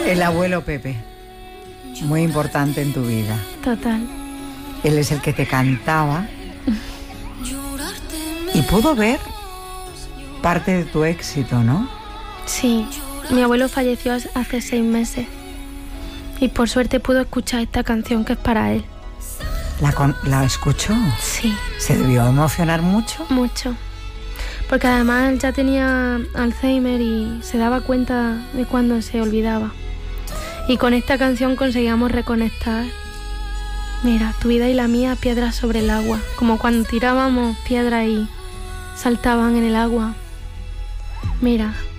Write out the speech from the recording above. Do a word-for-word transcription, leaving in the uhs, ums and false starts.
El abuelo Pepe, muy importante en tu vida. Total. Él es el que te cantaba y pudo ver parte de tu éxito, ¿no? Sí, mi abuelo falleció hace seis meses y por suerte pudo escuchar esta canción que es para él. ¿La, con, ¿La escuchó? Sí. ¿Se debió emocionar mucho? Mucho. Porque además él ya tenía Alzheimer y se daba cuenta de cuando se olvidaba. Y con esta canción conseguíamos reconectar. Mira, tu vida y la mía, piedras sobre el agua. Como cuando tirábamos piedras y saltaban en el agua. Mira,